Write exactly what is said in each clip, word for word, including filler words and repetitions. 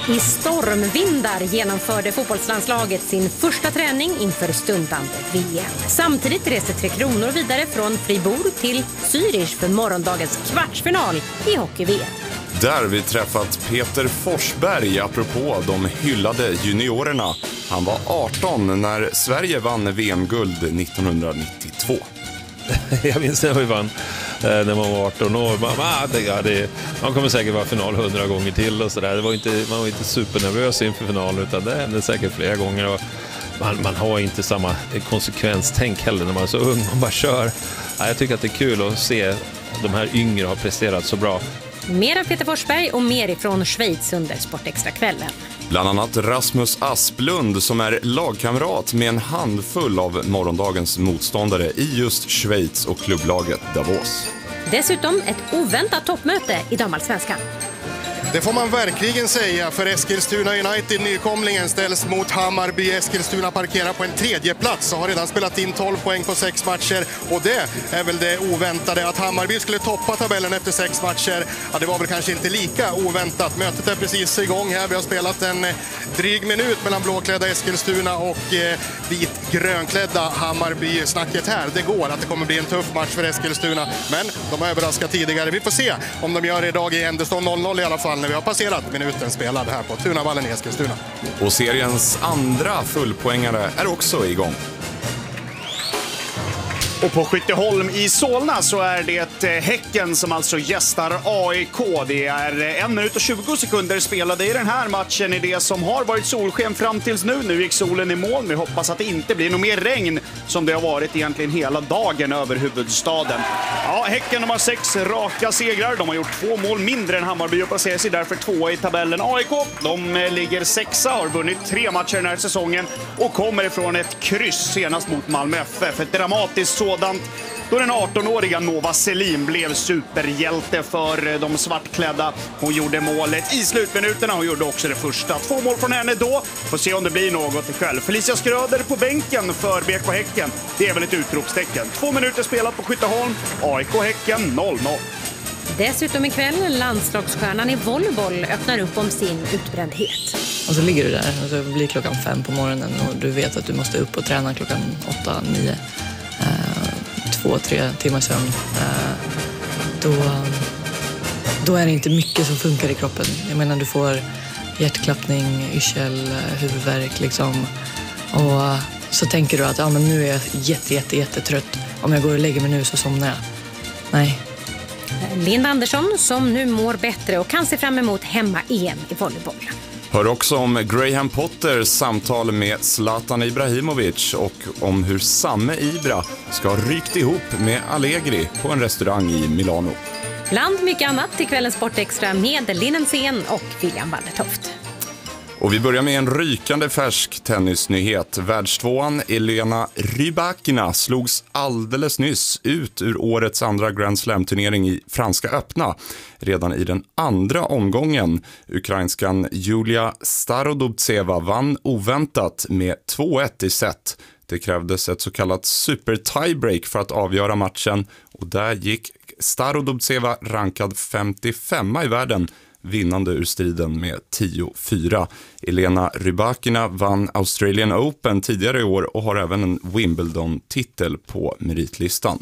I stormvindar genomförde fotbollslandslaget sin första träning inför stundande V M. Samtidigt reser Tre Kronor vidare från Fribourg till Zürich för morgondagens kvartsfinal i hockey-V M. Där vi träffat Peter Forsberg apropå de hyllade juniorerna. Han var arton när Sverige vann V M-guld nittonhundranittiotvå. Jag minns när vi vann när man var arton år. Man, ah, det, ja, det, man kommer säkert vara final hundra gånger till och sådär. Det var inte, man var inte supernervös inför finalen, utan det hände säkert flera gånger. Och man, man har inte samma konsekvenstänk heller när man är så ung. Man bara kör. Ja, jag tycker att det är kul att se de här yngre har presterat så bra. Mer av Peter Forsberg och mer ifrån Schweiz under Sportextra-kvällen. Bland annat Rasmus Asplund som är lagkamrat med en handfull av morgondagens motståndare i just Schweiz och klubblaget Davos. Dessutom ett oväntat toppmöte i damallsvenskan. Det får man verkligen säga, för Eskilstuna United, nykomlingen, ställs mot Hammarby. Eskilstuna parkerar på en tredje plats och har redan spelat in tolv poäng på sex matcher. Och det är väl det oväntade. Att Hammarby skulle toppa tabellen efter sex matcher, ja, det var väl kanske inte lika oväntat. Mötet är precis igång här. Vi har spelat en dryg minut mellan blåklädda Eskilstuna och eh, vit-grönklädda Hammarby. Snacket här, det går att det kommer bli en tuff match för Eskilstuna. Men de har överraskat tidigare. Vi får se om de gör det idag i Endestånd noll noll i alla fall, när vi har passerat minuten spelad här på Tunavallen i Eskilstuna. Och seriens andra fullpoängare är också igång. Och på Skytteholm i Solna så är det Häcken som alltså gästar A I K. Det är en minut och tjugo sekunder spelade i den här matchen i det som har varit solsken fram tills nu. Nu gick solen i mål. Vi hoppas att det inte blir något mer regn som det har varit egentligen hela dagen över huvudstaden. Ja, Häcken de har sex raka segrar. De har gjort två mål mindre än Hammarby och placerar sig därför tvåa i tabellen. A I K, de ligger sexa, har vunnit tre matcher den här säsongen och kommer ifrån ett kryss senast mot Malmö F F. Ett dramatiskt sådant, då den arton-åriga Nova Selim blev superhjälte för de svartklädda. Hon gjorde målet i slutminuterna och gjorde också det första. Två mål från henne då. Får se om det blir något ikväll. Felicia Skröder på bänken för B K Häcken. Det är väl ett utropstecken. Två minuter spelat på Skytteholm. A I K Häcken noll noll. Dessutom ikväll landslagsstjärnan i volleyboll öppnar upp om sin utbrändhet. Och så ligger du där och så blir klockan fem på morgonen och du vet att du måste upp och träna klockan åtta, nio. Två, tre timmar sömn. Då, då är det inte mycket som funkar i kroppen. Jag menar, du får hjärtklappning, yrsel, huvudvärk liksom. Och så tänker du att ja, men nu är jag jätte, jätte, jättetrött. Om jag går och lägger mig nu så somnar jag. Nej. Linda Andersson som nu mår bättre och kan se fram emot hemma-E M i volleyboll. Hör också om Graham Potters samtal med Zlatan Ibrahimovic och om hur Samme Ibra ska ha rykt ihop med Allegri på en restaurang i Milano. Bland mycket annat till kvällens Sportextra med Linnensén och William Wallertoft. Och vi börjar med en rykande färsk tennisnyhet. Världstvåan Elena Rybakina slogs alldeles nyss ut ur årets andra Grand Slam-turnering i Franska öppna. Redan i den andra omgången. Ukrainskan Julia Starodubtseva vann oväntat med två ett i set. Det krävdes ett så kallat super tiebreak för att avgöra matchen. Och där gick Starodubtseva rankad femtiofem i världen, vinnande ur striden med tio fyra. Elena Rybakina vann Australian Open tidigare i år och har även en Wimbledon-titel på meritlistan.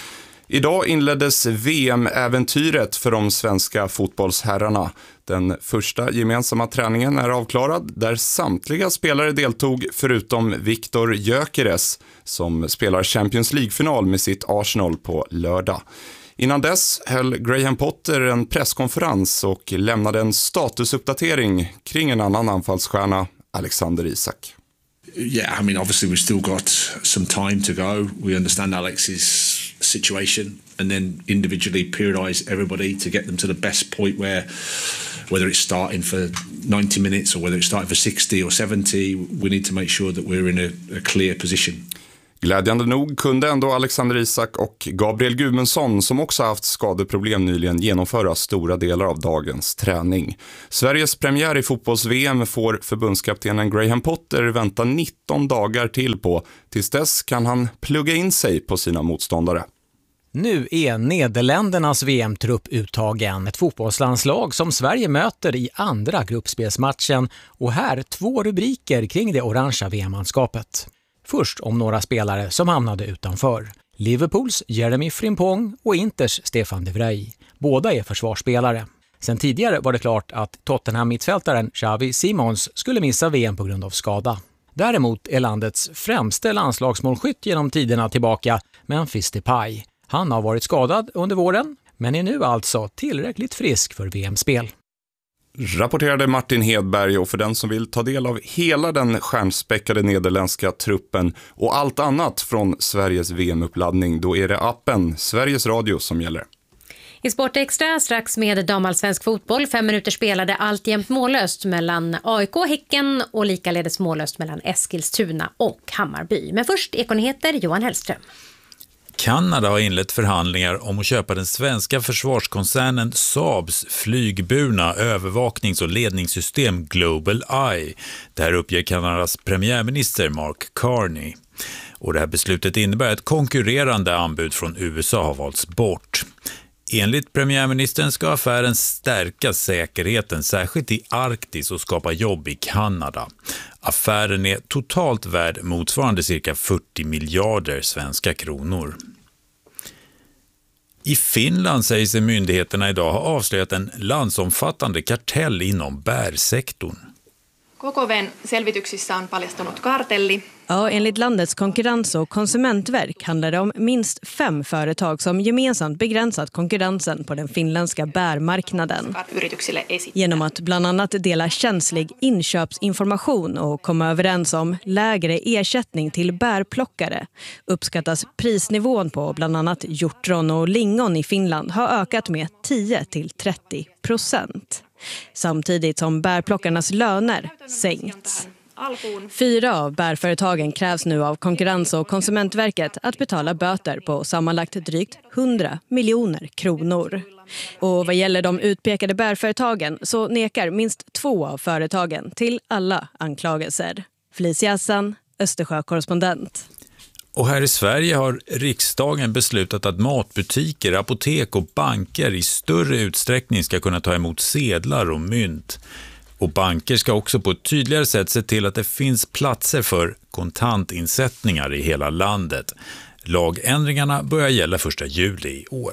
Idag inleddes V M-äventyret för de svenska fotbollsherrarna. Den första gemensamma träningen är avklarad där samtliga spelare deltog förutom Viktor Gyökeres som spelar Champions League-final med sitt Arsenal på lördag. Innan dess höll Graham Potter en presskonferens och lämnade en statusuppdatering kring en annan anfallsstjärna, Alexander Isak. Yeah, I mean, obviously we've still got some time to go. We understand Alex's situation and then individually periodize everybody to get them to the best point where, whether it's starting for ninety minutes or whether it's starting for sixty or seventy, we need to make sure that we're in a, a clear position. Glädjande nog kunde ändå Alexander Isak och Gabriel Gudmundsson, som också haft skadeproblem nyligen, genomföra stora delar av dagens träning. Sveriges premiär i fotbolls-V M får förbundskaptenen Graham Potter vänta nitton dagar till på. Tills dess kan han plugga in sig på sina motståndare. Nu är Nederländernas V M-trupp uttagen, ett fotbollslandslag som Sverige möter i andra gruppspelsmatchen, och här två rubriker kring det orangea V M-manskapet. Först om några spelare som hamnade utanför. Liverpools Jeremy Frimpong och Inters Stefan de Vrij. Båda är försvarsspelare. Sen tidigare var det klart att Tottenham-mittfältaren Xavi Simons skulle missa V M på grund av skada. Däremot är landets främste landslagsmålskytt genom tiderna tillbaka, Memphis Depay. Han har varit skadad under våren, men är nu alltså tillräckligt frisk för V M-spel. Rapporterade Martin Hedberg, och för den som vill ta del av hela den stjärnspäckade nederländska truppen och allt annat från Sveriges V M-uppladdning, då är det appen Sveriges Radio som gäller. I Sport Extra strax med damallsvensk fotboll. Fem minuter spelade alltjämt mållöst mellan A I K, Häcken och likaledes mållöst mellan Eskilstuna och Hammarby. Men först Ekonyheter, Johan Hellström. Kanada har inlett förhandlingar om att köpa den svenska försvarskoncernen Saabs flygburna övervaknings- och ledningssystem Global Eye. Det här uppger Kanadas premiärminister Mark Carney. Och det här beslutet innebär att konkurrerande anbud från U S A har valts bort. Enligt premiärministern ska affären stärka säkerheten, särskilt i Arktis, och skapa jobb i Kanada. Affären är totalt värd motsvarande cirka fyrtio miljarder svenska kronor. I Finland säger sig myndigheterna idag ha avslöjat en landsomfattande kartell inom bärsektorn. K K V:n selvityksissä on paljastunut kartelli. Ja, enligt landets konkurrens- och konsumentverk handlar det om minst fem företag som gemensamt begränsat konkurrensen på den finländska bärmarknaden. Genom att bland annat dela känslig inköpsinformation och komma överens om lägre ersättning till bärplockare uppskattas prisnivån på bland annat hjortron och lingon i Finland har ökat med tio till trettio procent. Samtidigt som bärplockarnas löner sänkts. Fyra av bärföretagen krävs nu av Konkurrens- och konsumentverket att betala böter på sammanlagt drygt hundra miljoner kronor. Och vad gäller de utpekade bärföretagen så nekar minst två av företagen till alla anklagelser. Felicia Hassan, Östersjö-korrespondent. Och här i Sverige har riksdagen beslutat att matbutiker, apotek och banker i större utsträckning ska kunna ta emot sedlar och mynt. Och banker ska också på ett tydligare sätt se till att det finns platser för kontantinsättningar i hela landet. Lagändringarna börjar gälla första juli i år.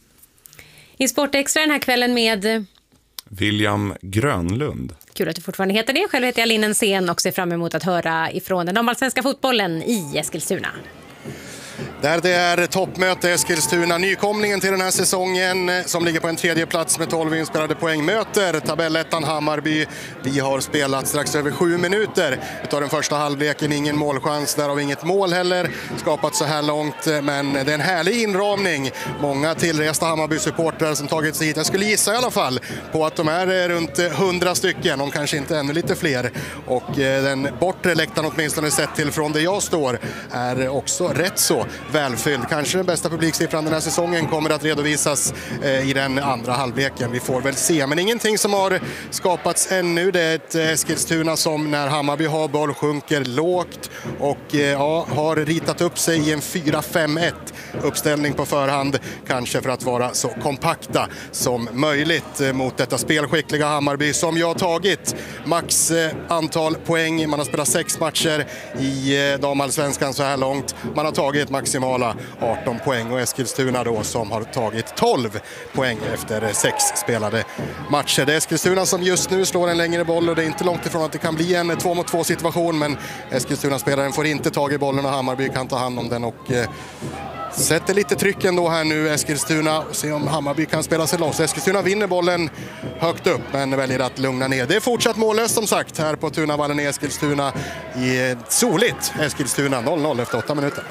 I Sport Extra den här kvällen med William Grönlund. Kul att du fortfarande heter det. Själv heter jag Linnen Sen och ser fram emot att höra ifrån den damallsvenska fotbollen i Eskilstuna. Där det är toppmöte Eskilstuna, nykomlingen till den här säsongen som ligger på en tredje plats med tolv inspelade poäng, möter tabellettan Hammarby. Vi har spelat strax över sju minuter utav den första halvleken, ingen målchans, därav inget mål heller skapat så här långt, men det är en härlig inramning. Många tillresta Hammarby-supportrar som tagit sig hit. Jag skulle gissa i alla fall på att de är runt hundra stycken, om kanske inte ännu lite fler, och den bortre läktaren åtminstone sett till från där jag står är också rätt så välfylld. Kanske den bästa publiksiffran den här säsongen kommer att redovisas eh, i den andra halvleken. Vi får väl se. Men ingenting som har skapats ännu. Det är ett Eskilstuna som när Hammarby har boll sjunker lågt och eh, ja, har ritat upp sig i en fyra fem ett uppställning på förhand. Kanske för att vara så kompakta som möjligt eh, mot detta spelskickliga Hammarby som jag har tagit max eh, antal poäng. Man har spelat sex matcher i eh, damallsvenskan så här långt. Man har tagit maximala arton poäng och Eskilstuna då som har tagit tolv poäng efter sex spelade matcher. Det är Eskilstuna som just nu slår en längre boll och det är inte långt ifrån att det kan bli en två mot två situation, men Eskilstuna-spelaren får inte tag i bollen och Hammarby kan ta hand om den och eh, sätter lite tryck ändå här nu Eskilstuna och se om Hammarby kan spela sig loss. Eskilstuna vinner bollen högt upp men väljer att lugna ner. Det är fortsatt mållöst som sagt här på Tunavallen i Eskilstuna i soligt Eskilstuna noll noll efter åtta minuter.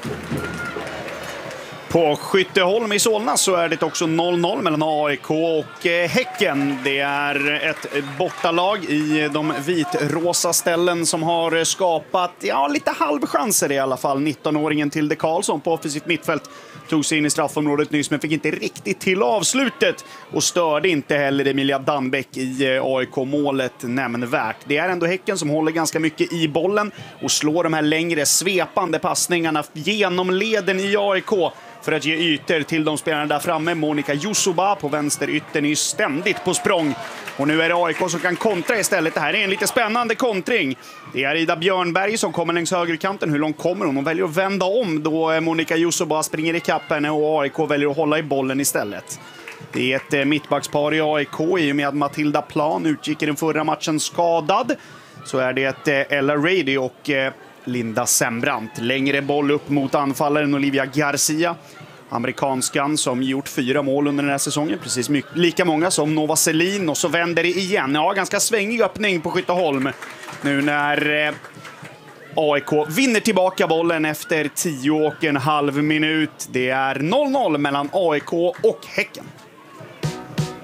På Skytteholm i Solna så är det också noll noll mellan A I K och Häcken. Det är ett bortalag i de vitrosa ställen som har skapat ja, lite halvchanser i alla fall. nittonåringen Tilde Karlsson på offensivt mittfält tog sig in i straffområdet nyss men fick inte riktigt till avslutet och störde inte heller Emilia Danbeck i A I K-målet nämnvärt. Det är ändå Häcken som håller ganska mycket i bollen och slår de här längre svepande passningarna genom leden i A I K för att ge ytor till de spelarna där framme. Monica Jusuba på vänster yttern är ständigt på språng. Och nu är det A I K som kan kontra istället. Det här är en lite spännande kontring. Det är Ida Björnberg som kommer längs högerkanten. Hur långt kommer hon? Hon väljer att vända om då Monica Jusuba springer i kappen och A I K väljer att hålla i bollen istället. Det är ett mittbackspar i A I K i och med att Matilda Plan utgick i den förra matchen skadad. Så är det ett Ella Rady och Linda Sembrant. Längre boll upp mot anfallaren Olivia Garcia. Amerikanskan som gjort fyra mål under den här säsongen. Precis mycket, lika många som Nova Selin. Och så vänder det igen. Ja, ganska svängig öppning på Skytteholm. Nu när eh, A I K vinner tillbaka bollen efter tio och en halv minut. Det är noll noll mellan A I K och Häcken.